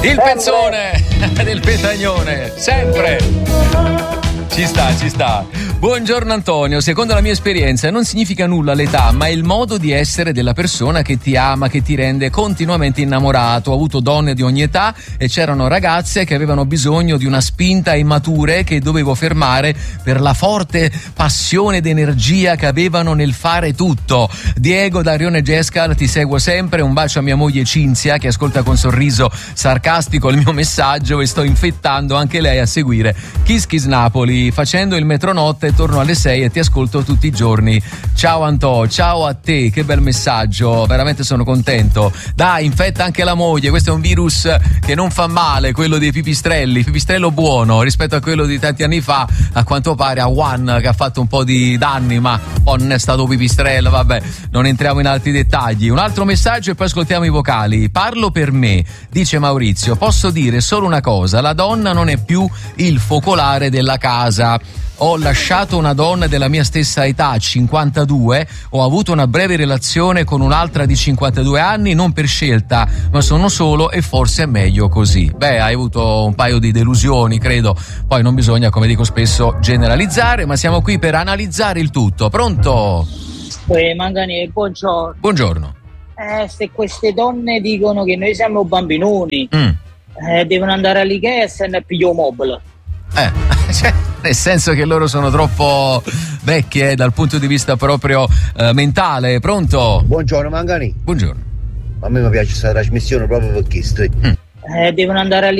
Il pezzone del Petagnone, sempre. Ci sta. Buongiorno Antonio, secondo la mia esperienza non significa nulla l'età, ma è il modo di essere della persona che ti ama, che ti rende continuamente innamorato. Ho avuto donne di ogni età e c'erano ragazze che avevano bisogno di una spinta immature che dovevo fermare per la forte passione ed energia che avevano nel fare tutto. Diego da Rione Gescal, ti seguo sempre, un bacio a mia moglie Cinzia che ascolta con sorriso sarcastico il mio messaggio e sto infettando anche lei a seguire Kiss Kiss Napoli. Facendo il metronotte torno alle 6 e ti ascolto tutti i giorni. Ciao Anto, ciao a te, che bel messaggio, veramente sono contento. Dai, infetta anche la moglie, questo è un virus che non fa male, quello dei pipistrelli, pipistrello buono rispetto a quello di tanti anni fa, a quanto pare a Juan che ha fatto un po' di danni, ma non è stato pipistrello, vabbè, non entriamo in altri dettagli. Un altro messaggio e poi ascoltiamo i vocali. Parlo per me, dice Maurizio, posso dire solo una cosa, la donna non è più il focolare della casa. Ho lasciato una donna della mia stessa età, 52, ho avuto una breve relazione con un'altra di 52 anni, non per scelta, ma sono solo e forse è meglio così. Beh, hai avuto un paio di delusioni, credo. Poi non bisogna, come dico spesso, generalizzare, ma siamo qui per analizzare il tutto. Pronto? Mangani, buongiorno. Buongiorno. Se queste donne dicono che noi siamo bambinoni, devono andare all'Ikea e se ne pigliò mobile. Cioè, nel senso che loro sono troppo vecchie dal punto di vista proprio mentale. Pronto? Buongiorno Mangani. Buongiorno. A me mi piace questa trasmissione proprio per questo. Devono andare